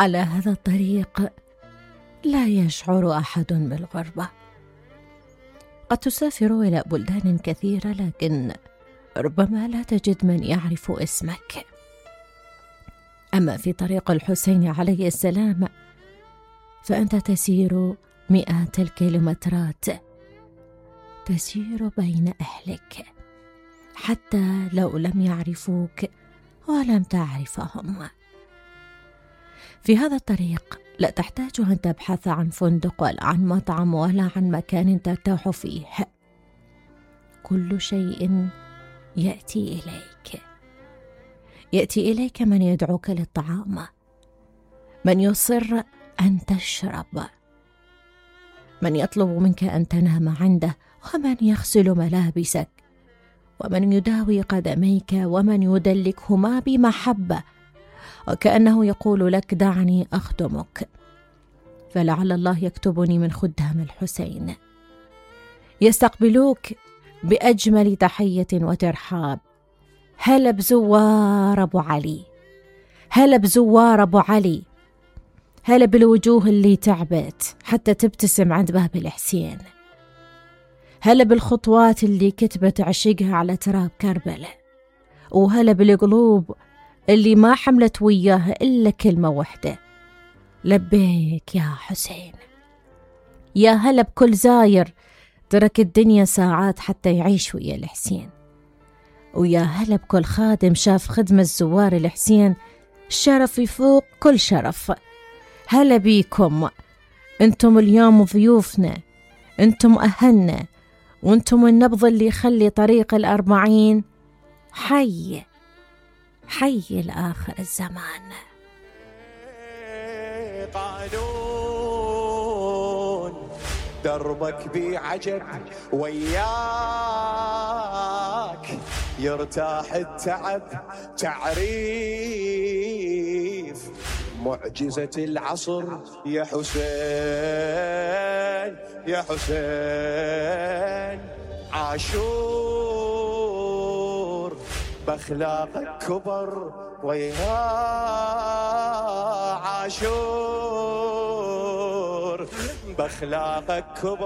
على هذا الطريق لا يشعر أحد بالغربة. قد تسافر إلى بلدان كثيرة، لكن ربما لا تجد من يعرف اسمك. أما في طريق الحسين عليه السلام فأنت تسير مئات الكيلومترات، تسير بين أهلك حتى لو لم يعرفوك ولم تعرفهم. في هذا الطريق لا تحتاج أن تبحث عن فندق ولا عن مطعم ولا عن مكان ترتاح فيه. كل شيء يأتي إليك من يدعوك للطعام، من يصر أن تشرب، من يطلب منك أن تنام عنده، ومن يغسل ملابسك، ومن يداوي قدميك، ومن يدلكهما بمحبة، وكأنه يقول لك دعني أخدمك. فلعل الله يكتبني من خدام الحسين. يستقبلوك بأجمل تحية وترحاب. هلا بزوار أبو علي، هلا بزوار أبو علي، هلا بالوجوه اللي تعبت حتى تبتسم عند باب الحسين، هلا بالخطوات اللي كتبت عشقها على تراب كربلاء، وهلا بالقلوب اللي ما حملت وياها إلا كلمة واحدة: لبيك يا حسين. يا هلا بكل زاير ترك الدنيا ساعات حتى يعيش ويا الحسين، ويا هلا بكل خادم شاف خدمة الزوار الحسين شرف يفوق كل شرف. هلا بيكم، انتم اليوم ضيوفنا، انتم أهلنا، وانتم النبض اللي يخلي طريق 40 حي لآخر الزمان. قانون دربك بعجب وياك يرتاح التعب، تعريف معجزة العصر يا حسين، يا حسين. عاشور بأخلاقك كبر ويا عاشور بأخلاقك كبر.